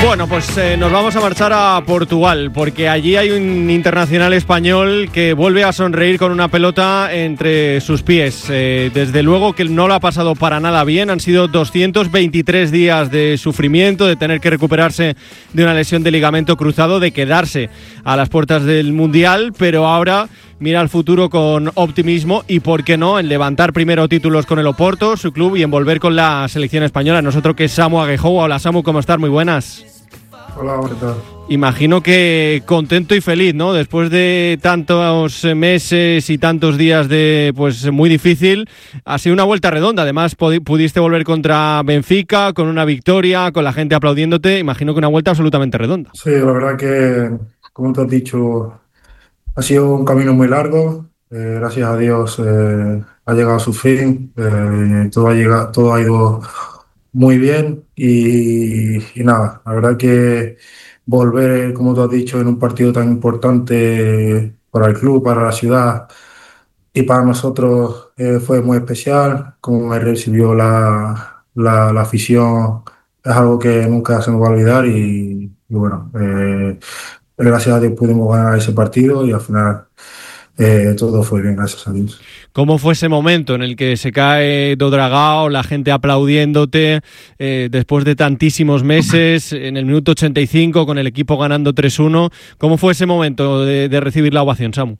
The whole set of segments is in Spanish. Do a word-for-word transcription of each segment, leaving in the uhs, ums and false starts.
Bueno, pues eh, nos vamos a marchar a Portugal, porque allí hay un internacional español que vuelve a sonreír con una pelota entre sus pies. Eh, desde luego que no lo ha pasado para nada bien, han sido doscientos veintitrés días de sufrimiento, de tener que recuperarse de una lesión de ligamento cruzado, de quedarse a las puertas del Mundial, pero ahora mira al futuro con optimismo y, por qué no, en levantar primero títulos con el Oporto, su club, y en volver con la selección española. Nosotros que es Samu Aguejou. Hola Samu, ¿cómo estás? Muy buenas. Hola, ¿qué tal? Imagino que contento y feliz, ¿no? Después de tantos meses y tantos días de, pues, muy difícil, ha sido una vuelta redonda. Además, pudiste volver contra Benfica con una victoria, con la gente aplaudiéndote. Imagino que una vuelta absolutamente redonda. Sí, la verdad que, como te has dicho, ha sido un camino muy largo. Eh, gracias a Dios eh, ha llegado a su fin. Eh, todo ha llegado, todo ha ido muy bien y, y nada, la verdad que volver, como tú has dicho, en un partido tan importante para el club, para la ciudad y para nosotros eh, fue muy especial. Como me recibió la, la, la afición es algo que nunca se nos va a olvidar y, y bueno, eh, gracias a Dios pudimos ganar ese partido y al final eh, todo fue bien, gracias a Dios. ¿Cómo fue ese momento en el que se cae do Dragao, la gente aplaudiéndote, eh, después de tantísimos meses, en el minuto ochenta y cinco, con el equipo ganando tres uno? ¿Cómo fue ese momento de, de recibir la ovación, Samu?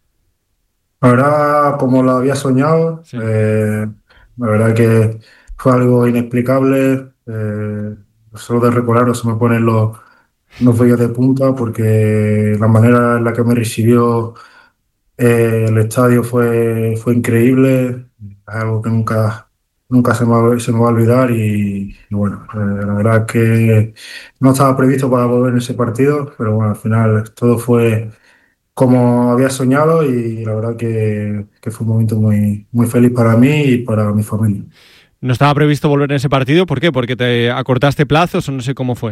La verdad, como lo había soñado, Sí. eh, la verdad que fue algo inexplicable. Eh, solo de recordarlo se me ponen los, los vellos de punta porque la manera en la que me recibió eh, el estadio fue, fue increíble. Es algo que nunca, nunca se me, va- se me va a olvidar y, y bueno, eh, la verdad que no estaba previsto para volver en ese partido, pero bueno, al final todo fue como había soñado y la verdad que, que fue un momento muy, muy feliz para mí y para mi familia. No estaba previsto volver en ese partido. ¿Por qué? ¿Porque te acortaste plazos o no sé cómo fue?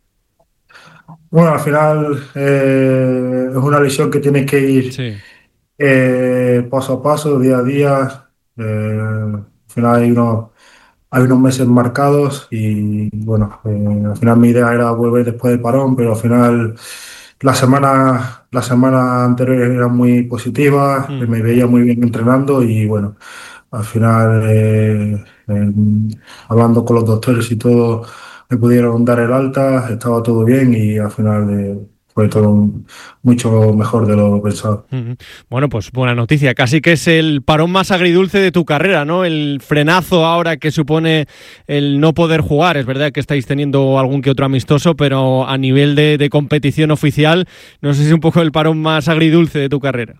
Bueno, al final eh, es una lesión que tienes que ir Sí. eh, paso a paso, día a día. Eh, al final hay unos, hay unos meses marcados y bueno, eh, al final mi idea era volver después del parón, pero al final la semana, la semana anterior era muy positiva, Mm. me veía muy bien entrenando y bueno. Al final, eh, em, hablando con los doctores y todo, me pudieron dar el alta, estaba todo bien y al final eh, fue todo mucho mejor de lo pensado. Mm. Bueno, pues buena noticia. Casi que es el parón más agridulce de tu carrera, ¿no? El frenazo ahora que supone el no poder jugar. Es verdad que estáis teniendo algún que otro amistoso, pero a nivel de, de competición oficial, no sé si es un poco el parón más agridulce de tu carrera.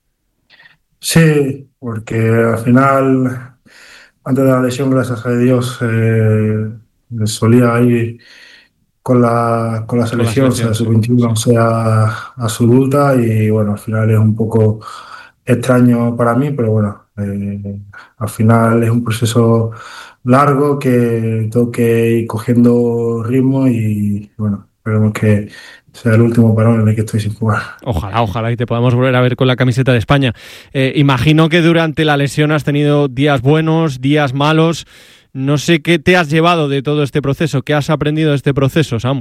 Sí, porque al final, antes de la lesión, gracias a Dios, eh, solía ir con la, con la Con la selección, selección, sea sí. sub veintiuno, sea absoluta, y bueno, al final es un poco extraño para mí, pero bueno, eh, al final es un proceso largo que tengo que ir cogiendo ritmo y bueno, esperemos que sea el último parón en el que estoy sin jugar. Ojalá, ojalá y te podamos volver a ver con la camiseta de España. Eh, imagino que durante la lesión has tenido días buenos, días malos. No sé qué te has llevado de todo este proceso, qué has aprendido de este proceso, Samu.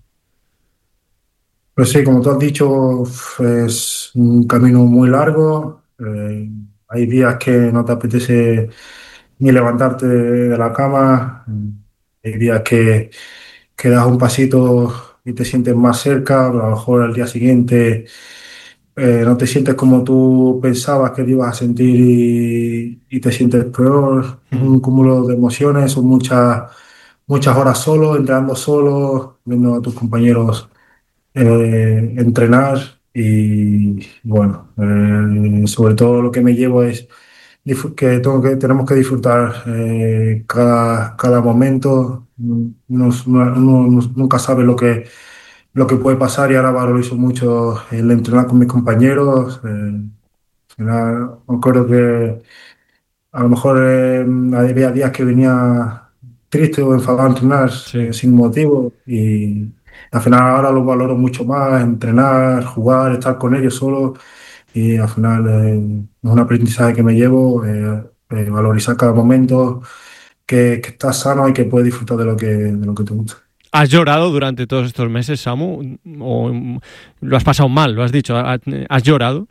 Pues sí, como tú has dicho, es un camino muy largo. Eh, hay días que no te apetece ni levantarte de la cama. Hay días que, que das un pasito y te sientes más cerca, pero a lo mejor al día siguiente eh, no te sientes como tú pensabas que te ibas a sentir y, y te sientes peor. Es Mm. un cúmulo de emociones, son muchas, muchas horas solo, entrenando solo, viendo a tus compañeros eh, entrenar y bueno, eh, sobre todo lo que me llevo es dif- que, tengo que tenemos que disfrutar eh, cada, cada momento. Nos- no- uno no- nunca sabe lo que, lo que puede pasar y ahora valorizo mucho el entrenar con mis compañeros. Eh, al final, me acuerdo que a lo mejor eh, había días que venía triste o enfadado a entrenar eh, Sí. sin motivo y al final ahora lo valoro mucho más, entrenar, jugar, estar con ellos solo y al final eh, es un aprendizaje que me llevo, eh, eh, valorizar cada momento, que, que estás sano y que puedes disfrutar de lo que, de lo que te gusta. ¿Has llorado durante todos estos meses, Samu? ¿O lo has pasado mal? ¿Lo has dicho? ¿Has llorado?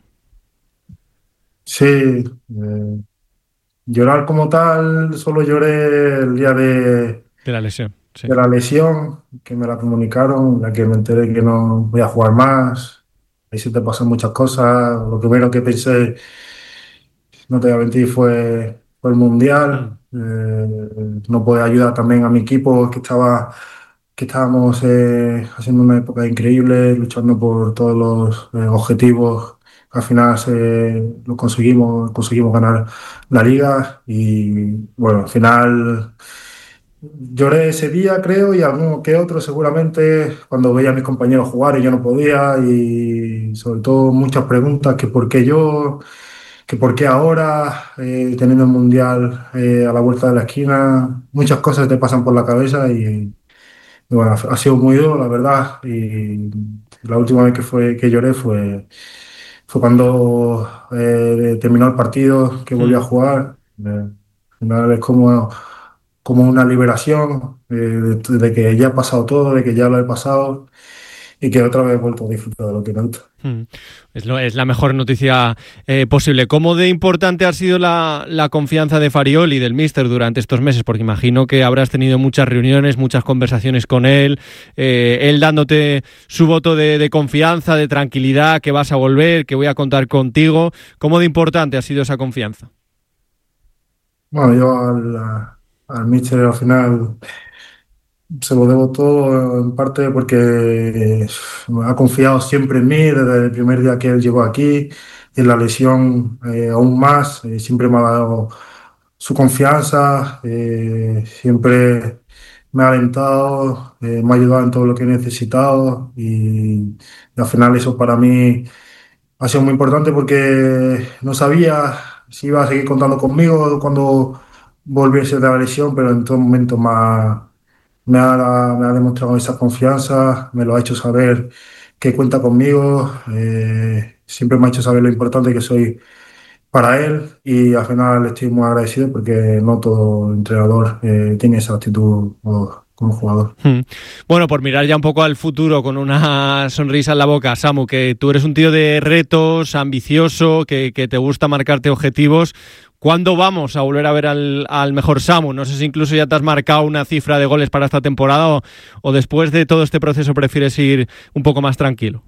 Sí, eh, llorar como tal, solo lloré el día de, De la lesión, sí. de la lesión, que me la comunicaron, la que me enteré que no voy a jugar más. Ahí se te pasan muchas cosas. Lo primero que pensé, no te voy a mentir, fue, fue el Mundial. Mm, Eh, no pude ayudar también a mi equipo, que estaba, que estábamos eh, haciendo una época increíble, luchando por todos los eh, objetivos. Al final se, lo conseguimos, conseguimos ganar la liga y bueno, al final lloré ese día, creo, y alguno que otro seguramente cuando veía a mis compañeros jugar y yo no podía y sobre todo muchas preguntas que por qué yo, que por qué ahora, eh, teniendo el Mundial eh, a la vuelta de la esquina, muchas cosas te pasan por la cabeza y, y bueno, ha sido muy duro, la verdad, y la última vez que fue que lloré fue, fue cuando eh, terminó el partido, que volví a mm. jugar. Eh, al final es como, como una liberación eh, de, de que ya ha pasado todo, de que ya lo he pasado y que otra vez he vuelto a disfrutar de lo que me gusta. Mm. Es, lo, es la mejor noticia eh, posible. ¿Cómo de importante ha sido la, la confianza de Fariol y del míster durante estos meses? Porque imagino que habrás tenido muchas reuniones, muchas conversaciones con él, eh, él dándote su voto de, de confianza, de tranquilidad, que vas a volver, que voy a contar contigo. ¿Cómo de importante ha sido esa confianza? Bueno, yo al, al míster al final se lo debo todo en parte porque ha confiado siempre en mí desde el primer día que él llegó aquí. En la lesión eh, aún más, eh, siempre me ha dado su confianza, eh, siempre me ha alentado, eh, me ha ayudado en todo lo que he necesitado y, y al final eso para mí ha sido muy importante porque no sabía si iba a seguir contando conmigo cuando volviese de la lesión, pero en todo momento me ha, me ha, me ha demostrado esa confianza, me lo ha hecho saber que cuenta conmigo, eh, siempre me ha hecho saber lo importante que soy para él y al final estoy muy agradecido porque no todo entrenador eh, tiene esa actitud o- como jugador. Hmm. Bueno, por mirar ya un poco al futuro con una sonrisa en la boca, Samu, que tú eres un tío de retos, ambicioso, que, que te gusta marcarte objetivos. ¿Cuándo vamos a volver a ver al, al mejor Samu? No sé si incluso ya te has marcado una cifra de goles para esta temporada o, o después de todo este proceso prefieres ir un poco más tranquilo.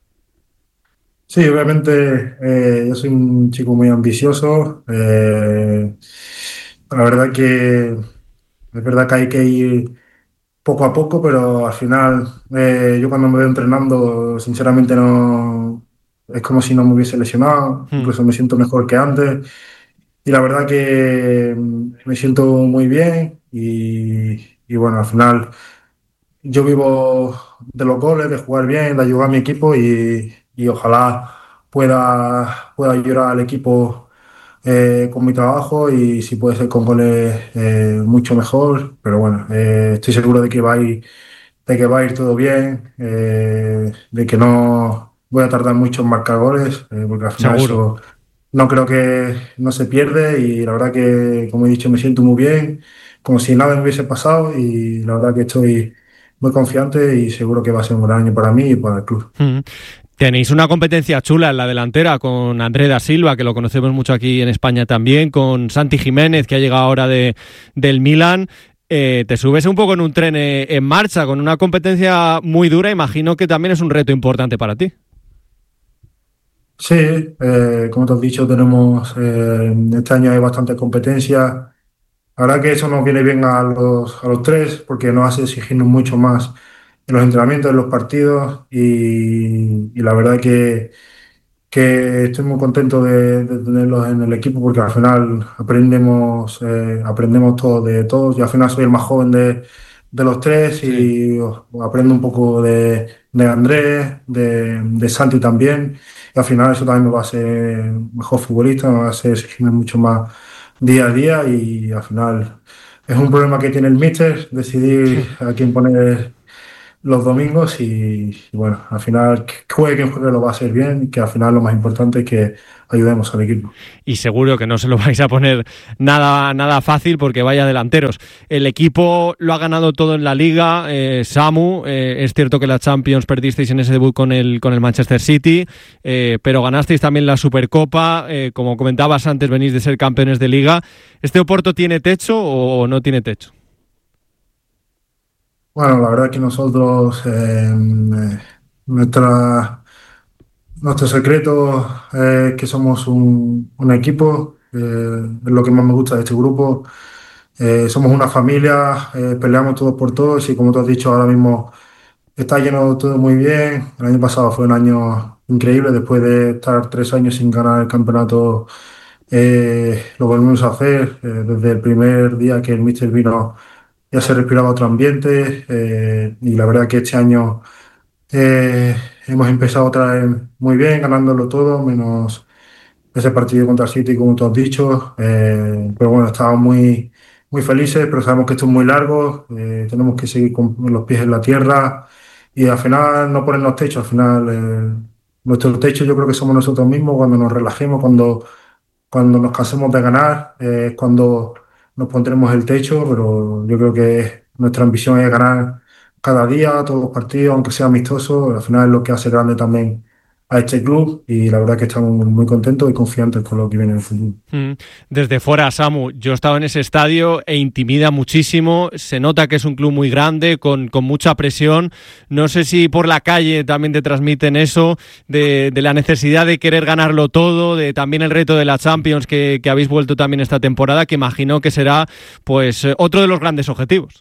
Sí, obviamente eh, yo soy un chico muy ambicioso. eh, la verdad que es verdad que hay que ir poco a poco, pero al final eh, yo cuando me veo entrenando, sinceramente no es como si no me hubiese lesionado, Hmm. incluso me siento mejor que antes. Y la verdad que mm, me siento muy bien y, y bueno, al final yo vivo de los goles, de jugar bien, de ayudar a mi equipo y, y ojalá pueda, pueda ayudar al equipo eh, con mi trabajo y si puede ser con goles eh, mucho mejor. Pero bueno, eh, estoy seguro de que va a ir, de que va a ir todo bien, eh, de que no voy a tardar mucho en marcar goles, eh, porque al final Seguro. eso no creo que no se pierde y la verdad que, como he dicho, me siento muy bien, como si nada me hubiese pasado y la verdad que estoy muy confiante y seguro que va a ser un gran año para mí y para el club. Hmm. Tenéis una competencia chula en la delantera con André da Silva, que lo conocemos mucho aquí en España también, con Santi Jiménez, que ha llegado ahora de, del Milan. Eh, te subes un poco en un tren eh, en marcha, con una competencia muy dura. Imagino que también es un reto importante para ti. Sí, eh, como te has dicho, tenemos eh, este año hay bastante competencia. La verdad que eso nos viene bien a los, a los tres porque nos hace exigirnos mucho más en los entrenamientos, en los partidos y, y la verdad que que estoy muy contento de, de tenerlos en el equipo porque al final aprendemos, eh, aprendemos todos de todos. Yo al final soy el más joven de, de los tres Sí. y oh, aprendo un poco de, de Andrés, de, de Santi también. Y al final eso también me va a hacer mejor futbolista, me va a hacer exigirme mucho más día a día y al final es un problema que tiene el míster, decidir a quién poner los domingos y, y bueno, al final que juegue quien juegue lo va a hacer bien y que al final lo más importante es que ayudemos al equipo. Y seguro que no se lo vais a poner nada, nada fácil porque vaya delanteros. El equipo lo ha ganado todo en la Liga, eh, Samu, eh, es cierto que la Champions perdisteis en ese debut con el, con el Manchester City, eh, pero ganasteis también la Supercopa, eh, como comentabas antes, venís de ser campeones de Liga. ¿Este Oporto tiene techo o no tiene techo? Bueno, la verdad que nosotros, eh, eh, nuestra, nuestro secreto es que somos un, un equipo, eh, es lo que más me gusta de este grupo. Eh, somos una familia, eh, peleamos todos por todos y como tú has dicho, ahora mismo está lleno todo muy bien. El año pasado fue un año increíble, después de estar tres años sin ganar el campeonato, eh, lo volvimos a hacer. Eh, desde el primer día que el míster vino ya se respiraba otro ambiente eh, y la verdad que este año eh, hemos empezado otra vez muy bien, ganándolo todo, menos ese partido contra el City, como tú has dicho. Eh, pero bueno, estábamos muy, muy felices, pero sabemos que esto es muy largo, eh, tenemos que seguir con los pies en la tierra y al final no ponernos techo, al final eh, nuestro techo yo creo que somos nosotros mismos cuando nos relajemos, cuando cuando nos cansemos de ganar, eh, es cuando nos pondremos el techo, pero yo creo que nuestra ambición es ganar cada día, todos los partidos, aunque sea amistoso. Al final es lo que hace grande también a este club y la verdad que estamos muy contentos y confiantes con lo que viene en el futuro. Desde fuera, Samu, yo he estado en ese estadio e intimida muchísimo, se nota que es un club muy grande, con, con mucha presión, no sé si por la calle también te transmiten eso, de, de la necesidad de querer ganarlo todo, de también el reto de la Champions que, que habéis vuelto también esta temporada, que imagino que será pues otro de los grandes objetivos.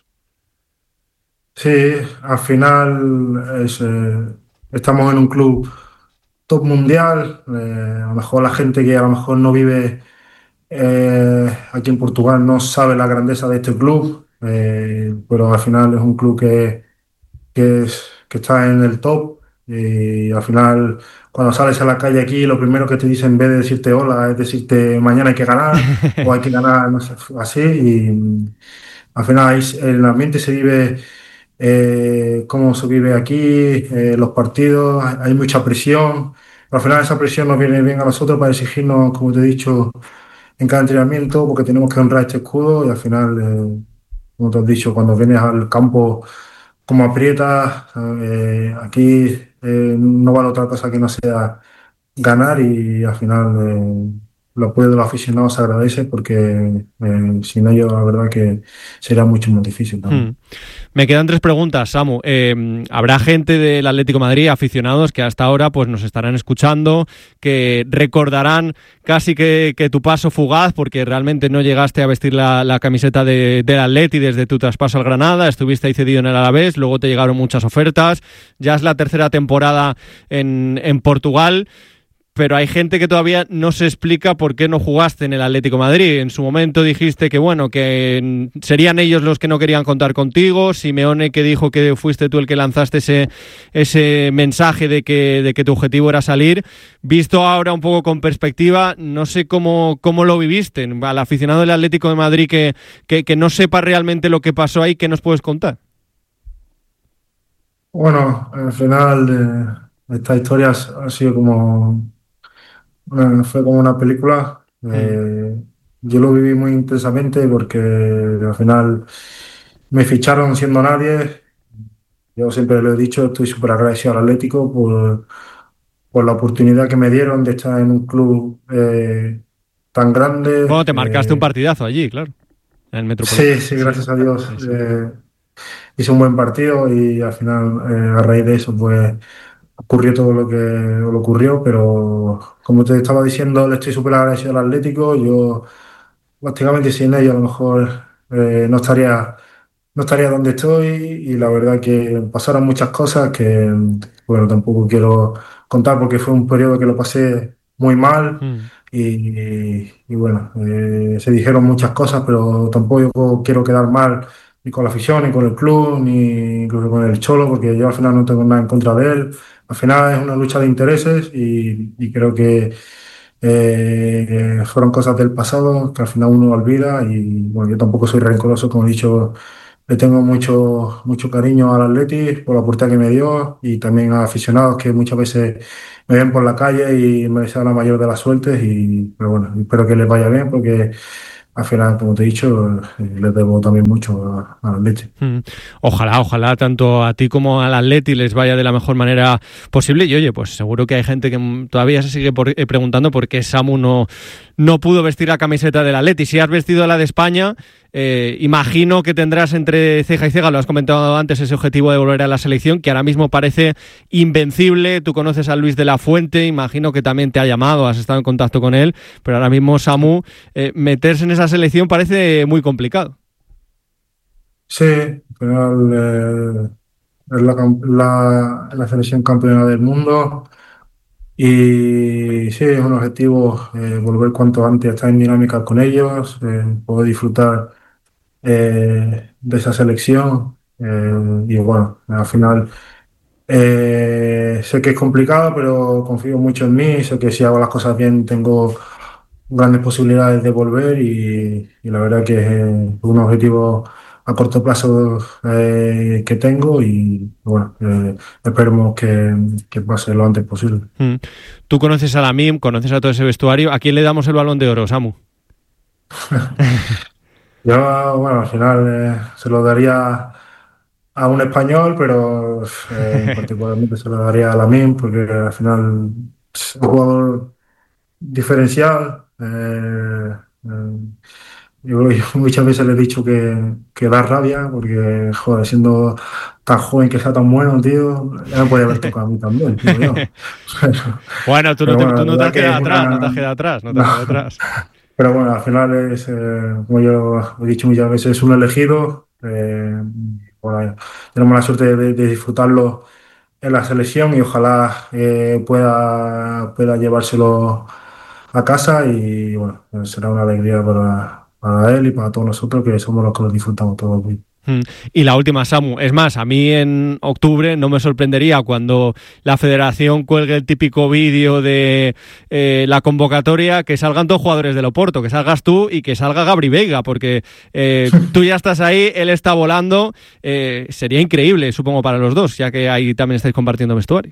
Sí, al final es, eh, estamos en un club top mundial, eh, a lo mejor la gente que a lo mejor no vive Eh, aquí en Portugal no sabe la grandeza de este club, eh, pero al final es un club que, que, es- que está en el top y al final cuando sales a la calle aquí lo primero que te dicen en vez de decirte hola es decirte mañana hay que ganar o hay que ganar, no sé, así y mm, al final ahí s- el ambiente se vive eh, cómo se vive aquí, eh, los partidos, hay hay mucha presión. Al final esa presión nos viene bien a nosotros para exigirnos, como te he dicho, en cada entrenamiento porque tenemos que honrar este escudo y al final, eh, como te has dicho, cuando vienes al campo como aprietas, eh, aquí eh, no vale otra cosa que no sea ganar y al final eh, el apoyo de los aficionados se agradece porque eh, sin ellos la verdad que sería mucho más difícil Hmm. también. Me quedan tres preguntas, Samu. Eh, habrá gente del Atlético de Madrid, aficionados, que hasta ahora pues nos estarán escuchando, que recordarán casi que, que tu paso fugaz, porque realmente no llegaste a vestir la, la camiseta de, del Atleti desde tu traspaso al Granada, estuviste ahí cedido en el Alavés, luego te llegaron muchas ofertas, ya es la tercera temporada en, en Portugal. Pero hay gente que todavía no se explica por qué no jugaste en el Atlético de Madrid. En su momento dijiste que bueno, que serían ellos los que no querían contar contigo. Simeone, que dijo que fuiste tú el que lanzaste ese, ese mensaje de que, de que tu objetivo era salir. Visto ahora un poco con perspectiva, no sé cómo, cómo lo viviste. Al aficionado del Atlético de Madrid que, que, que no sepa realmente lo que pasó ahí, ¿qué nos puedes contar? Bueno, al final eh, esta historia ha ha sido como una- fue como una película. Mm. Eh, yo lo viví muy intensamente porque al final me ficharon siendo nadie. Yo siempre lo he dicho, estoy súper agradecido al Atlético por, por la oportunidad que me dieron de estar en un club eh, tan grande. Bueno, te marcaste un Eh, partidazo allí, claro, en el sí, Metropolitano. sí, Sí, gracias a Dios. sí, sí. eh, hice un buen partido y al final, eh, a raíz de eso, pues ocurrió todo lo que lo ocurrió, pero como te estaba diciendo, le estoy súper agradecido al Atlético. Yo prácticamente sin ellos a lo mejor eh, no estaría, no estaría donde estoy y la verdad que pasaron muchas cosas que, bueno, tampoco quiero contar porque fue un periodo que lo pasé muy mal Mm. y, y bueno, eh, se dijeron muchas cosas, pero tampoco quiero quedar mal ni con la afición, ni con el club, ni incluso con el Cholo, porque yo al final no tengo nada en contra de él. Al final es una lucha de intereses y, y creo que eh, fueron cosas del pasado que al final uno olvida y bueno, yo tampoco soy rencoroso, como he dicho, le tengo mucho, mucho cariño al Atleti por la oportunidad que me dio y también a aficionados que muchas veces me ven por la calle y me deseo la mayor de las suertes. Y, pero bueno, espero que les vaya bien porque al final, como te he dicho, eh, les debo también mucho a- al Atleti. Mm. Ojalá, ojalá tanto a ti como al Atleti les vaya de la mejor manera posible. Y oye, pues seguro que hay gente que mm, todavía se sigue por, eh, preguntando por qué Samu no, no pudo vestir la camiseta del Atleti. Si has vestido la de España, eh, imagino que tendrás entre ceja y ceja, lo has comentado antes, ese objetivo de volver a la selección, que ahora mismo parece invencible. Tú conoces a Luis de la Fuente, imagino que también te ha llamado, has estado en contacto con él, pero ahora mismo Samu, eh, meterse en esa selección parece muy complicado. Sí, al final eh, es la, cam- la, la selección campeona del mundo y sí, es un objetivo eh, volver cuanto antes a estar en dinámica con ellos, eh, poder disfrutar eh, de esa selección eh, y bueno, al final eh, sé que es complicado, pero confío mucho en mí, sé que si hago las cosas bien tengo grandes posibilidades de volver y, y la verdad que es eh, un objetivo a corto plazo eh, que tengo y bueno, eh, esperemos que, que pase lo antes posible. Mm. Tú conoces a la M I M, conoces a todo ese vestuario. ¿A quién le damos el Balón de Oro, Samu? Yo, bueno, al final eh, se lo daría a un español, pero eh, particularmente se lo daría a Lamine porque al final es un jugador diferencial. Eh, eh, yo, yo muchas veces le he dicho que, que da rabia porque, joder, siendo tan joven que sea tan bueno, tío, ya me podía haber tocado a mí también, digo yo. Pero, Bueno, tú no pero te, bueno, la tú no te verdad has que quedado es atrás, no te una... has quedado atrás, no te no. has quedado atrás. Pero bueno, al final es, eh, como yo he dicho muchas veces, es un elegido. Eh, bueno, tenemos la suerte de, de disfrutarlo en la selección y ojalá eh, pueda, pueda llevárselo a casa y bueno, será una alegría para, para él y para todos nosotros que somos los que lo disfrutamos todos muy. Mm. Y la última, Samu. Es más, a mí en octubre no me sorprendería cuando la federación cuelgue el típico vídeo de eh, la convocatoria, que salgan dos jugadores del Oporto, que salgas tú y que salga Gabri Veiga, porque eh, tú ya estás ahí, él está volando. Eh, sería increíble, supongo, para los dos, ya que ahí también estáis compartiendo vestuario.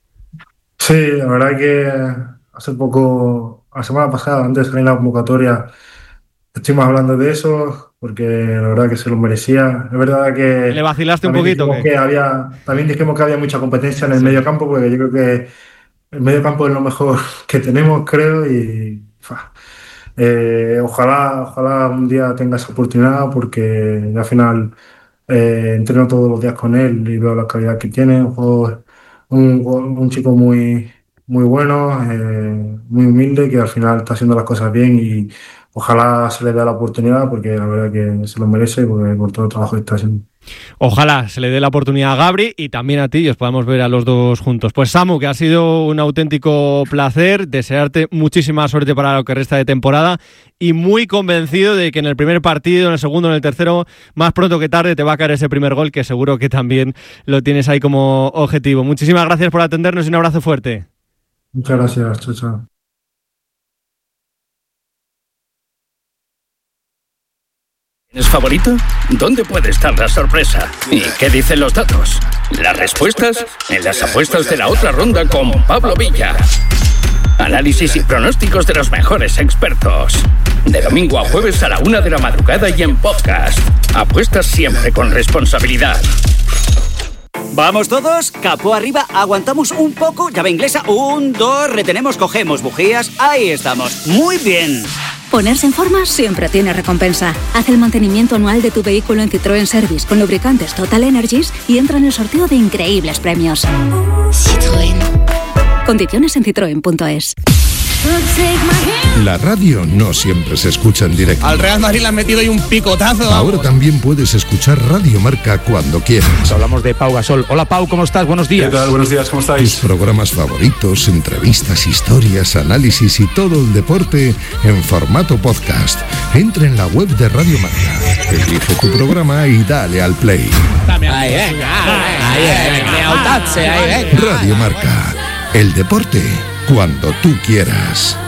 Sí, la verdad que hace poco, la semana pasada, antes de salir la convocatoria, estuvimos hablando de eso porque la verdad que se lo merecía. Es verdad ¿Le que vacilaste un también poquito o dijimos qué? que había, también dijimos que había mucha competencia en el Sí. medio campo, porque yo creo que el medio campo es lo mejor que tenemos, creo, y fa, eh, ojalá, ojalá un día tenga esa oportunidad porque al final eh, entreno todos los días con él y veo la calidad que tiene. Un, jugador- un, un chico muy, muy bueno, eh, muy humilde, que al final está haciendo las cosas bien y ojalá se le dé la oportunidad porque la verdad que se lo merece porque por todo el trabajo que está haciendo. Ojalá se le dé la oportunidad a Gabri y también a ti y os podamos ver a los dos juntos. Pues Samu, que ha sido un auténtico placer, desearte muchísima suerte para lo que resta de temporada y muy convencido de que en el primer partido, en el segundo, en el tercero, más pronto que tarde te va a caer ese primer gol, que seguro que también lo tienes ahí como objetivo. Muchísimas gracias por atendernos y un abrazo fuerte. Muchas gracias, chao, chao. ¿Es favorito? ¿Dónde puede estar la sorpresa? ¿Y qué dicen los datos? Las respuestas en las apuestas de la otra ronda con Pablo Villa. Análisis y pronósticos de los mejores expertos. De domingo a jueves a la una de la madrugada y en podcast. Apuestas siempre con responsabilidad. ¿Vamos todos? Capó arriba, aguantamos un poco, llave inglesa, un, dos, retenemos, cogemos bujías, ahí estamos, muy bien. Ponerse en forma siempre tiene recompensa. Haz el mantenimiento anual de tu vehículo en Citroën Service con lubricantes Total Energies y entra en el sorteo de increíbles premios. Citroën. Condiciones en citroen punto es. La radio no siempre se escucha en directo. Al Real Madrid le han metido ahí un picotazo. Ahora también puedes escuchar Radio Marca cuando quieras. Hablamos de Pau Gasol. Hola Pau, ¿cómo estás? Buenos días. ¿Qué tal? Buenos días, ¿cómo Tus estáis? programas favoritos, entrevistas, historias, análisis y todo el deporte en formato podcast. Entra en la web de Radio Marca, elige tu programa y dale al play. Ahí venga, ahí venga, ahí venga. Radio Marca, el deporte cuando tú quieras.